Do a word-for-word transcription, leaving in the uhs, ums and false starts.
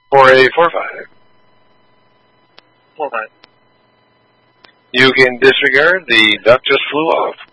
four eight four five. Four five. You can disregard. The duck just flew off.